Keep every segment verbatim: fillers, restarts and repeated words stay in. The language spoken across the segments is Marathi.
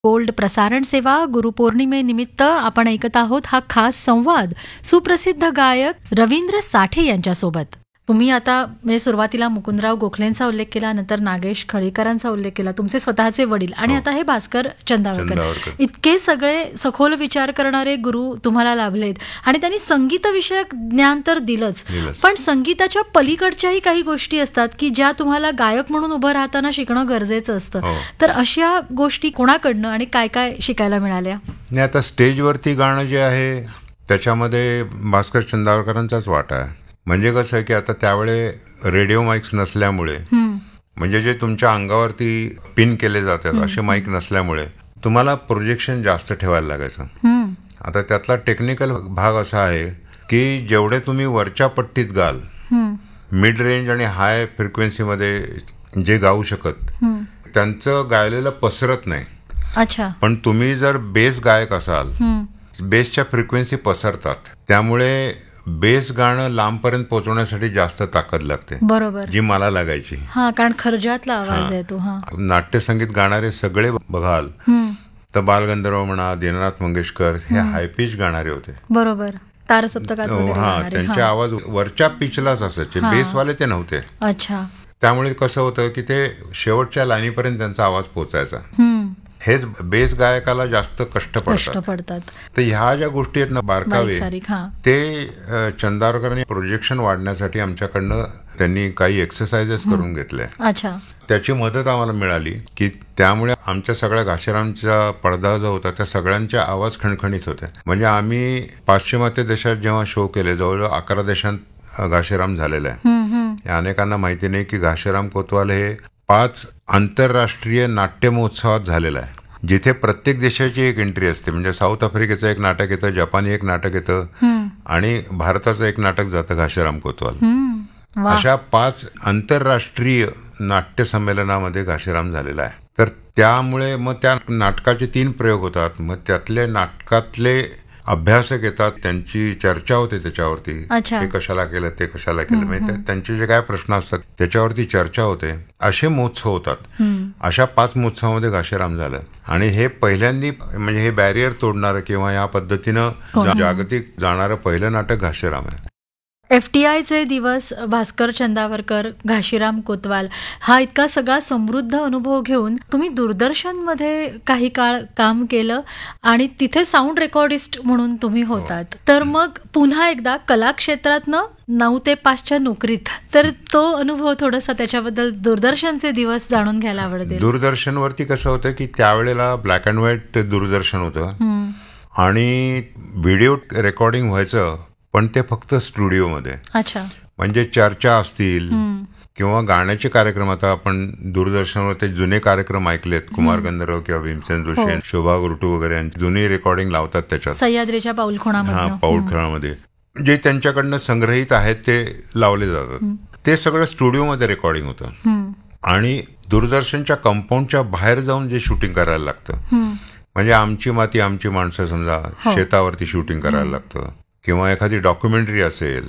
गोल्ड प्रसारण सेवा गुरुपौर्णिमेनिमित्त आपण ऐकत आहोत हा खास संवाद सुप्रसिद्ध गायक रवींद्र साठे यांच्यासोबत. तुम्ही आता म्हणजे सुरुवातीला मुकुंदराव गोखलेंचा उल्लेख केला, नंतर नागेश खळीकरांचा उल्लेख केला, तुमचे स्वतःचे वडील आणि आता हे भास्कर चंदावरकर. इतके सगळे सखोल विचार करणारे गुरु तुम्हाला लाभलेत आणि त्यांनी संगीतविषयक ज्ञान तर दिलंच, पण संगीताच्या पलीकडच्याही काही गोष्टी असतात की ज्या तुम्हाला गायक म्हणून उभं राहताना शिकणं गरजेचं असतं. तर अशा गोष्टी कोणाकडनं आणि काय काय शिकायला मिळाल्या? नाही, आता स्टेजवरती गाणं जे आहे त्याच्यामध्ये भास्कर चंदावरकरांचाच वाटा आहे. म्हणजे कसं आहे की आता त्यावेळे रेडिओ माईक्स नसल्यामुळे, म्हणजे जे तुमच्या अंगावरती पिन केले जातात असे माईक नसल्यामुळे तुम्हाला प्रोजेक्शन जास्त ठेवायला लागायचं. आता त्यातला टेक्निकल भाग असा आहे की जेवढे तुम्ही वरच्या पट्टीत गाल, मिड रेंज आणि हाय फ्रिक्वेन्सीमध्ये जे गाऊ शकत त्यांचं गायलेलं पसरत नाही. अच्छा. पण तुम्ही जर बेस गायक असाल, बेसच्या फ्रिक्वेन्सी पसरतात, त्यामुळे बेस गाणं लांबपर्यंत पोहोचवण्यासाठी जास्त ताकद लागते. बरोबर. जी मला लागायची. हा, कारण खर्जातला आवाज आहे तो. नाट्यसंगीत गाणारे सगळे बघाल तर बालगंधर्व म्हणा, दीनानाथ मंगेशकर हे हाय पिच गाणारे होते. बरोबर. तारसप्तकात वगैरे हा, त्यांचे आवाज वरच्या पिचलाच असायचे, बेसवाले ते नव्हते. अच्छा. त्यामुळे कसं होतं की ते शेवटच्या लाईनीपर्यंत त्यांचा आवाज पोहोचायचा. हेच बेस गायकाला जास्त कष्ट पडतात. तर ह्या ज्या गोष्टी आहेत ना बारकावे, ते चंदावरकरांनी प्रोजेक्शन वाढण्यासाठी आमच्याकडनं त्यांनी काही एक्सरसाइजेस करून घेतल्या. अच्छा. त्याची मदत आम्हाला मिळाली की त्यामुळे आमच्या सगळ्या घाशीरामचा पडदा जो होता त्या सगळ्यांच्या आवाज खणखणीत होते. म्हणजे आम्ही पाश्चिमात्य देशात जेव्हा शो केले, जवळजवळ अकरा देशांत घाशीराम झालेला आहे. अनेकांना माहिती नाही की घाशीराम कोतवाल हे पाच आंतरराष्ट्रीय नाट्य महोत्सवात झालेला आहे, जिथे प्रत्येक देशाची एक एंट्री असते. म्हणजे साऊथ आफ्रिकेचं एक नाटक येतं, जपानी एक नाटक येतं आणि भारताचं एक नाटक जातं घाशीराम कोतवाल. अशा पाच आंतरराष्ट्रीय नाट्य संमेलनामध्ये घाशीराम झालेला आहे. तर त्यामुळे मग त्या नाटकाचे तीन प्रयोग होतात. मग त्यातले नाटकातले अभ्यासक येतात, त्यांची चर्चा होते त्याच्यावरती, हे कशाला केलं, ते कशाला केलं, म्हणजे त्यांचे जे काय प्रश्न असतात त्याच्यावरती चर्चा होते. असे महोत्सव होतात. अशा पाच महोत्सवामध्ये घाशीराम झालं आणि हे पहिल्यांदी म्हणजे हे बॅरियर तोडणारं किंवा या पद्धतीनं जागतिक जाणारं पहिलं नाटक घाशीराम आहे. एफटीआयचे दिवस, भास्कर चंदावरकर, घाशीराम कोतवाल, हा इतका सगळा समृद्ध अनुभव घेऊन तुम्ही दूरदर्शनमध्ये काही काळ काम केलं आणि तिथे साऊंड रेकॉर्डिस्ट म्हणून तुम्ही होतात. तर मग पुन्हा एकदा कला क्षेत्रातनं नऊ ते पाचच्या नोकरीत, तर तो अनुभव थोडासा त्याच्याबद्दल दूरदर्शनचे दिवस जाणून घ्यायला आवडते. दूरदर्शनवरती कसं होतं की त्यावेळेला ब्लॅक अँड व्हाईट दूरदर्शन होतं आणि व्हिडिओ रेकॉर्डिंग व्हायचं, पण ते फक्त स्टुडिओमध्ये. अच्छा. म्हणजे चर्चा असतील किंवा गाण्याचे कार्यक्रम, आता आपण दूरदर्शनवर ते जुने कार्यक्रम ऐकलेत, कुमार गंधर्व किंवा भीमसेन जोशी, शोभा गुरटू वगैरे यांची जुनी रेकॉर्डिंग लावतात त्याच्यात, सह्याद्रीच्या पाऊलखुणामध्ये. हा, पाऊलखुणामध्ये जे त्यांच्याकडनं संग्रहित आहेत ते लावले जातात. ते सगळं स्टुडिओमध्ये रेकॉर्डिंग होतं आणि दूरदर्शनच्या कंपाऊंडच्या बाहेर जाऊन जे शूटिंग करायला लागतं, म्हणजे आमची माती आमची माणसं, समजा शेतावरती शूटिंग करायला लागतं किंवा एखादी डॉक्युमेंटरी असेल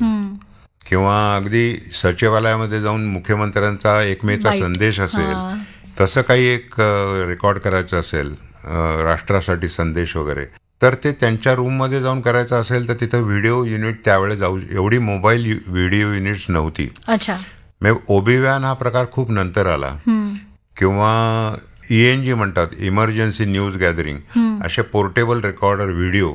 किंवा अगदी सचिवालयामध्ये जाऊन मुख्यमंत्र्यांचा एकमेचा संदेश असेल, तसं काही एक रेकॉर्ड करायचं असेल, राष्ट्रासाठी संदेश वगैरे, तर ते त्यांच्या रूममध्ये जाऊन करायचं असेल तर तिथं व्हिडिओ युनिट त्यावेळेस जाऊ, एवढी मोबाईल व्हिडिओ युनिट्स नव्हती. अच्छा. मग ओबी व्हॅन हा प्रकार खूप नंतर आला किंवा ईएनजी म्हणतात, इमर्जन्सी न्यूज गॅदरिंग, असे पोर्टेबल रेकॉर्डर व्हिडिओ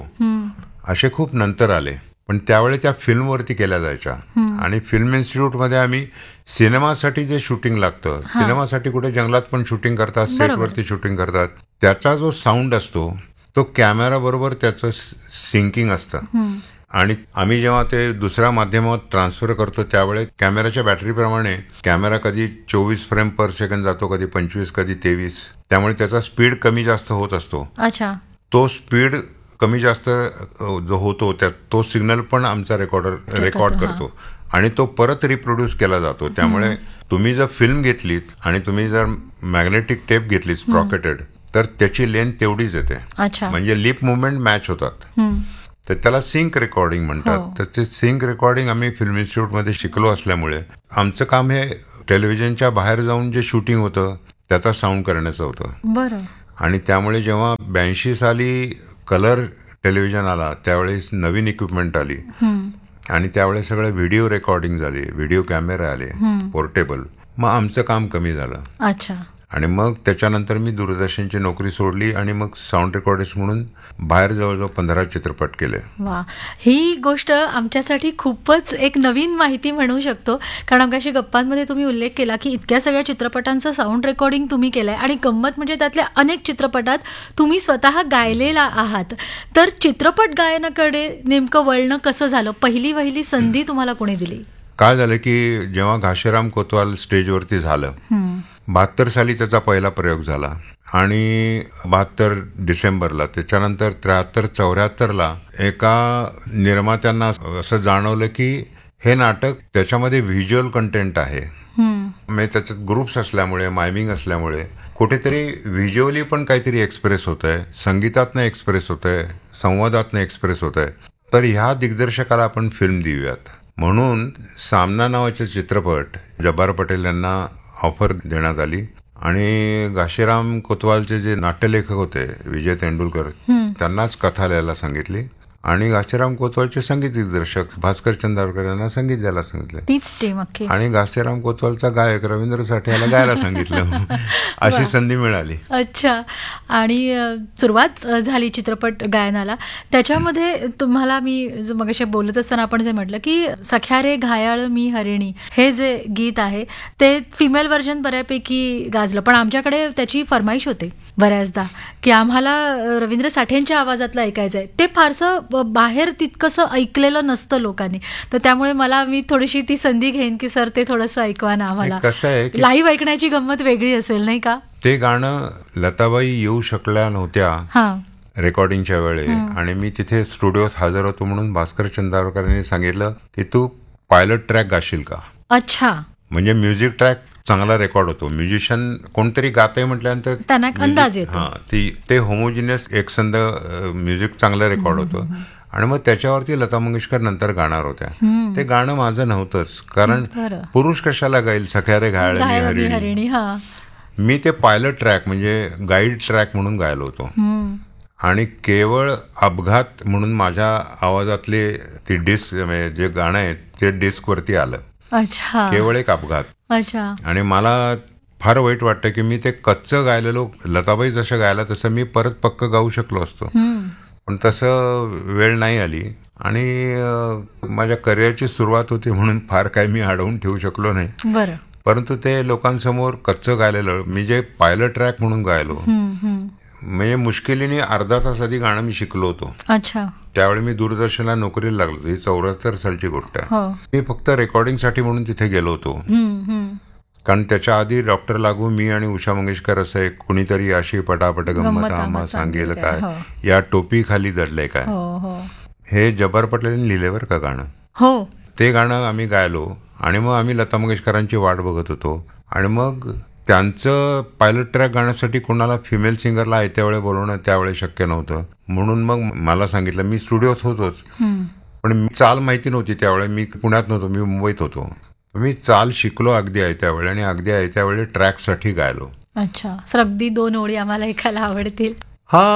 असे खूप नंतर आले. पण त्यावेळी त्या फिल्मवरती केल्या जायच्या आणि फिल्म इन्स्टिट्यूटमध्ये आम्ही सिनेमासाठी जे शूटिंग लागतं, सिनेमासाठी कुठे जंगलात पण शूटिंग करतात, सेटवरती शूटिंग करतात, त्याचा जो साऊंड असतो तो कॅमेरा बरोबर त्याचं सिंकिंग असतं आणि आम्ही जेव्हा ते दुसऱ्या माध्यमात ट्रान्सफर करतो त्यावेळी कॅमेराच्या बॅटरीप्रमाणे कॅमेरा कधी चोवीस फ्रेम पर सेकंड जातो, कधी पंचवीस, कधी तेवीस, त्यामुळे त्याचा स्पीड कमी जास्त होत असतो. अच्छा. तो स्पीड कमी जास्त जो होतो त्यात तो सिग्नल पण आमचा रेकॉर्डर रेकॉर्ड करतो आणि तो परत रिप्रोड्यूस केला जातो. त्यामुळे तुम्ही जर फिल्म घेतलीत आणि तुम्ही जर मॅग्नेटिक टेप घेतलीत स्प्रॉकेटेड, तर त्याची लेंथ तेवढीच येते. म्हणजे लिप मुवमेंट मॅच होतात. तर त्याला सिंक रेकॉर्डिंग म्हणतात. तर ते सिंक रेकॉर्डिंग आम्ही फिल्म इन्स्टिट्यूटमध्ये शिकलो असल्यामुळे आमचं काम हे टेलिव्हिजनच्या बाहेर जाऊन जे शूटिंग होतं त्याचा साऊंड करण्याचं होतं. बरं. आणि त्यामुळे जेव्हा ब्याऐंशी साली कलर टेलिव्हिजन आला त्यावेळेस नवीन इक्विपमेंट आली हम्म. आणि त्यावेळेस सगळे व्हिडिओ रेकॉर्डिंग झाले, व्हिडिओ कॅमेरे आले पोर्टेबल. मग आमचं काम कमी झालं अच्छा. आणि मग त्याच्यानंतर मी दूरदर्शनची नोकरी सोडली आणि मग साऊंड रेकॉर्डिस्ट म्हणून बाहेर जवळजवळ पंधरा चित्रपट केले. वा, ही गोष्ट आमच्यासाठी खूपच एक नवीन माहिती म्हणू शकतो. कारण अवघ्याशी गप्पांमध्ये तुम्ही उल्लेख केला की इतक्या सगळ्या चित्रपटांचं साऊंड रेकॉर्डिंग तुम्ही केलंय आणि गंमत म्हणजे त्यातल्या अनेक चित्रपटात तुम्ही स्वतः गायलेला आहात. तर चित्रपट गायनाकडे नेमकं वळणं कसं झालं? पहिली वहिली संधी तुम्हाला कोणी दिली? काय झालं की जेव्हा घाशीराम कोतवाल स्टेजवरती झालं, बहात्तर साली त्याचा पहिला प्रयोग झाला आणि बहात्तर डिसेंबरला, त्याच्यानंतर त्र्याहत्तर चौऱ्याहत्तरला एका निर्मात्यांना असं जाणवलं की हे नाटक त्याच्यामध्ये व्हिज्युअल कंटेंट आहे. म्हणजे त्याच्यात ग्रुप्स असल्यामुळे, मायमिंग असल्यामुळे कुठेतरी व्हिज्युअली पण काहीतरी एक्सप्रेस होत आहे, संगीतातनं एक्सप्रेस होत आहे, संवादातनं एक्सप्रेस होत आहे. तर ह्या दिग्दर्शकाला आपण फिल्म देऊयात म्हणून सामना नावाचे चित्रपट जब्बार पटेल यांना ऑफर देण्यात आली आणि घाशीराम कोतवालचे जे नाट्यलेखक होते विजय तेंडुलकर त्यांनाच कथा लिहायला सांगितली आणि घाशीराम कोतवालचे संगीत दिग्दर्शक भास्कर चंदावरकर यांना संगीत द्यायला सांगितलं. तीच टीम अख्खी. आणि घाशीराम कोतवालचा गायक रवींद्र साठे याला गायला सांगितलं. अशी संधी मिळाली. अच्छा. आणि सुरुवात झाली चित्रपट गायनाला. त्याच्यामध्ये तुम्हाला मी मगाशी बोलत असताना आपण जे म्हटलं की सख्या रे घायाळ मी हरिणी हे जे गीत आहे ते फिमेल व्हर्जन बऱ्यापैकी गाजलं, पण आमच्याकडे त्याची फरमाईश होते बऱ्याचदा की आम्हाला रवींद्र साठेंच्या आवाजातलं ऐकायचं आहे. ते फारसं बाहेर तितकंसं ऐकलेलं नसतं लोकांनी, तर त्यामुळे मला मी थोडीशी ती संधी घेईन की सर ते थोडंसं ऐकवा ना आम्हाला. कसं आहे की लाईव्ह ऐकण्याची गंमत वेगळी असेल नाही का? ते गाणं लताबाई येऊ शकल्या नव्हत्या रेकॉर्डिंगच्या वेळे आणि मी तिथे स्टुडिओत हजर होतो म्हणून भास्कर चंदावरकरांनी सांगितलं की तू पायलट ट्रॅक गाशील का. अच्छा. म्हणजे म्युझिक ट्रॅक चांगला रेकॉर्ड होतो, म्युझिशियन कोणतरी गातंय म्हटल्यानंतर त्यांना अंदाज येतो. हा, ती ते होमोजिनियस एकसंध म्युझिक चांगलं रेकॉर्ड होतं आणि मग त्याच्यावरती लता मंगेशकर नंतर गाणार होत्या. ते गाणं माझं नव्हतंच, कारण पुरुष कशाला गाईल सख्या रे घायाळ मी हरिणी. मी ते पायलट ट्रॅक म्हणजे गाईड ट्रॅक म्हणून गायलो होतो आणि केवळ अपघात म्हणून माझ्या आवाजातले ती डिस्क जे गाणं आहे ते डिस्कवरती आलं. अच्छा. केवळ एक अपघात. अच्छा. आणि मला फार वाईट वाटतं की मी ते कच्चं गायलेलो, लताबाई जसं गायला तसं मी परत पक्क गाऊ शकलो असतो, पण तसं वेळ नाही आली आणि माझ्या करिअरची सुरुवात होती म्हणून फार काही मी अडवून ठेवू शकलो नाही. बरं. परंतु ते लोकांसमोर कच्चं गायलेलं मी जे पायलट ट्रॅक म्हणून गायलो, म्हणजे मुश्किलीने अर्धा तास आधी गाणं मी शिकलो होतो. अच्छा. त्यावेळी मी दूरदर्शनला नोकरीला लागलो होतो. ही चौऱ्याहत्तर सालची गोष्ट आहे. मी फक्त रेकॉर्डिंगसाठी म्हणून तिथे गेलो होतो, कारण त्याच्या आधी डॉक्टर लागू, मी आणि उषा मंगेशकर असं एक कुणीतरी अशी पटापट गंमत आम्हा सांगेल काय, या टोपी खाली दडलंय काय, हे जब्बार पटेलांनी लिहिले बरं का गाणं. हो. ते गाणं आम्ही गायलो आणि मग आम्ही लता मंगेशकरांची वाट बघत होतो आणि मग त्यांचं पायलट ट्रॅक गाण्यासाठी कोणाला फिमेल सिंगरला आहे त्यावेळी बोलवणं त्यावेळी शक्य नव्हतं, म्हणून मग मला सांगितलं. मी स्टुडिओत होतोच पण मी चाल माहिती नव्हती त्यावेळी, मी पुण्यात नव्हतो, मी मुंबईत होतो. मी चाल शिकलो अगदी आहे त्यावेळी आणि अगदी आहे त्यावेळी ट्रॅकसाठी गायलो. अच्छा. सर अगदी दोन ओळी आम्हाला ऐकायला आवडतील. हा